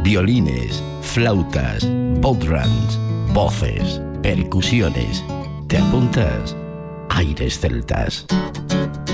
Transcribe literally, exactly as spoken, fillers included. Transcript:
violines, flautas, bodhrans, voces, percusiones. ¿Te apuntas? Aires celtas.